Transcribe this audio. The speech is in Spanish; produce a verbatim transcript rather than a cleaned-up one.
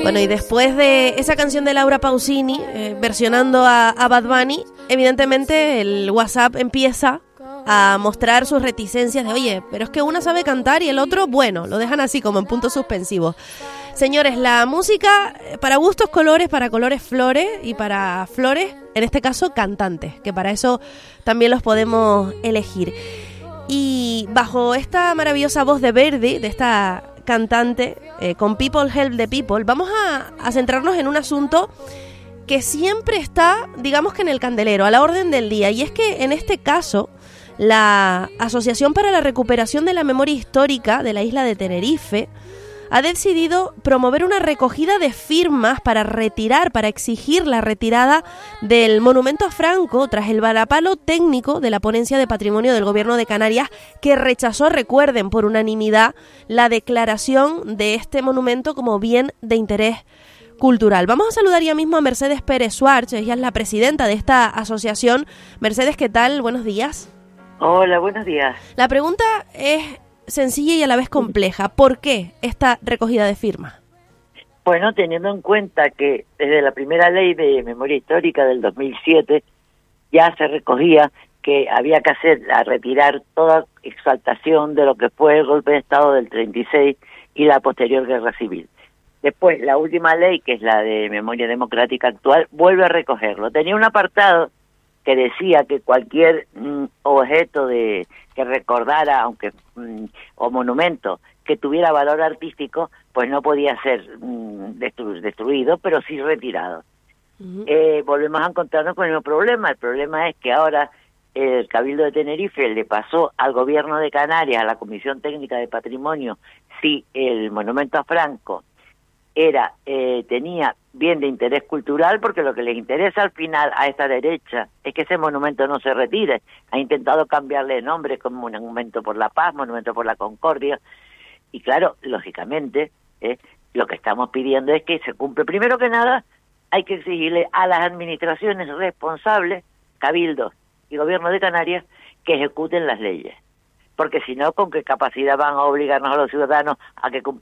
Bueno, y después de esa canción de Laura Pausini, eh, versionando a, a Bad Bunny, evidentemente el WhatsApp empieza a mostrar sus reticencias de, oye, pero es que uno sabe cantar y el otro, bueno, lo dejan así como en puntos suspensivos. Señores, la música, para gustos colores, para colores flores y para flores, en este caso cantantes, que para eso también los podemos elegir. Y bajo esta maravillosa voz de Verdi, de esta cantante, eh, con People Help the People, vamos a, a centrarnos en un asunto que siempre está, digamos que en el candelero, a la orden del día, y es que en este caso la Asociación para la Recuperación de la Memoria Histórica de la isla de Tenerife ha decidido promover una recogida de firmas para retirar, para exigir la retirada del monumento a Franco tras el varapalo técnico de la Ponencia de Patrimonio del Gobierno de Canarias, que rechazó, recuerden, por unanimidad la declaración de este monumento como bien de interés cultural. Vamos a saludar ya mismo a Mercedes Pérez Suárez, ella es la presidenta de esta asociación. Mercedes, ¿qué tal? Buenos días. Hola, buenos días. La pregunta es sencilla y a la vez compleja. ¿Por qué esta recogida de firmas? Bueno, teniendo en cuenta que desde la primera ley de memoria histórica del dos mil siete ya se recogía que había que hacer a retirar toda exaltación de lo que fue el golpe de Estado del treinta y seis y la posterior guerra civil. Después, la última ley, que es la de memoria democrática actual, vuelve a recogerlo. Tenía un apartado que decía que cualquier mm, objeto de que recordara, aunque mm, o monumento que tuviera valor artístico, pues no podía ser mm, destru destruido, pero sí retirado. Uh-huh. Eh, volvemos a encontrarnos con el mismo problema. El problema es que ahora el Cabildo de Tenerife le pasó al Gobierno de Canarias, a la Comisión Técnica de Patrimonio, si el monumento a Franco era eh, tenía bien de interés cultural, porque lo que les interesa al final a esta derecha es que ese monumento no se retire. Ha intentado cambiarle nombre como Monumento por la Paz, Monumento por la Concordia, y claro, lógicamente, eh, lo que estamos pidiendo es que se cumpla. Primero que nada, hay que exigirle a las administraciones responsables, Cabildo y Gobierno de Canarias, que ejecuten las leyes. Porque si no, ¿con qué capacidad van a obligarnos a los ciudadanos a que